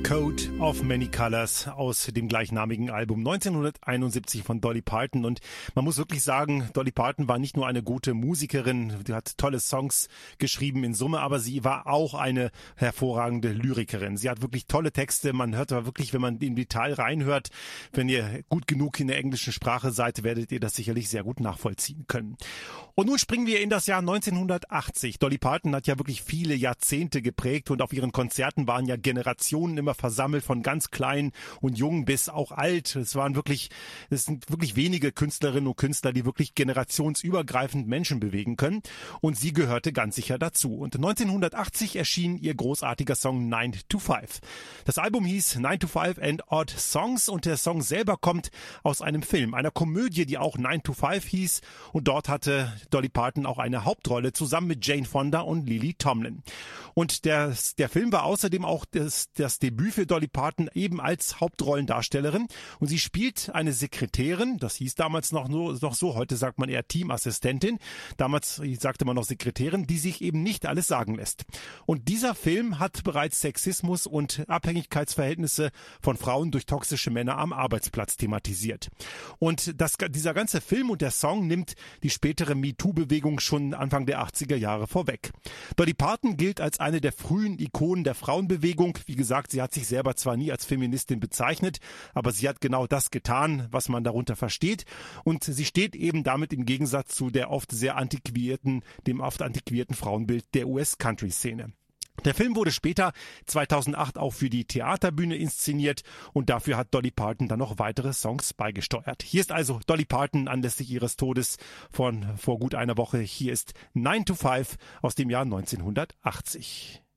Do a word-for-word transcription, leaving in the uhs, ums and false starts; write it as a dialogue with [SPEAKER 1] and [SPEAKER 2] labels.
[SPEAKER 1] Coat of Many Colors aus dem gleichnamigen Album neunzehnhunderteinundsiebzig von Dolly Parton. Und man muss wirklich sagen, Dolly Parton war nicht nur eine gute Musikerin, die hat tolle Songs geschrieben in Summe, aber sie war auch eine hervorragende Lyrikerin. Sie hat wirklich tolle Texte, man hört aber wirklich, wenn man im Detail reinhört, wenn ihr gut genug in der englischen Sprache seid, werdet ihr das sicherlich sehr gut nachvollziehen können. Und nun springen wir in das Jahr neunzehnhundertachtzig. Dolly Parton hat ja wirklich viele Jahrzehnte geprägt und auf ihren Konzerten waren ja Generationen immer versammelt, von ganz klein und jung bis auch alt. Es waren wirklich, es sind wirklich wenige Künstlerinnen und Künstler, die wirklich generationsübergreifend Menschen bewegen können. Und sie gehörte ganz sicher dazu. Und neunzehnhundertachtzig erschien ihr großartiger Song nine to five. Das Album hieß nine to five and Odd Songs und der Song selber kommt aus einem Film, einer Komödie, die auch nine to five hieß. Und dort hatte Dolly Parton auch eine Hauptrolle zusammen mit Jane Fonda und Lily Tomlin. Und der, der Film war außerdem auch das, das Debüt für Dolly Parton eben als Hauptrollendarstellerin. Und sie spielt eine Sekretärin, das hieß damals noch, nur, noch so, heute sagt man eher Teamassistentin. Damals sagte man noch Sekretärin, die sich eben nicht alles sagen lässt. Und dieser Film hat bereits Sexismus und Abhängigkeitsverhältnisse von Frauen durch toxische Männer am Arbeitsplatz thematisiert. Und das, dieser ganze Film und der Song nimmt die spätere MeToo-Bewegung schon Anfang der achtziger Jahre vorweg. Dolly Parton gilt als eine der frühen Ikonen der Frauenbewegung. Wie gesagt, sie hat sich selber zwar nie als Feministin bezeichnet, aber sie hat genau das getan, was man darunter versteht. Und sie steht eben damit im Gegensatz zu der oft sehr antiquierten, dem oft antiquierten Frauenbild der U S-Country-Szene. Der Film wurde später zweitausendacht auch für die Theaterbühne inszeniert und dafür hat Dolly Parton dann noch weitere Songs beigesteuert. Hier ist also Dolly Parton anlässlich ihres Todes von vor gut einer Woche. Hier ist nine to five aus dem Jahr neunzehnhundertachtzig.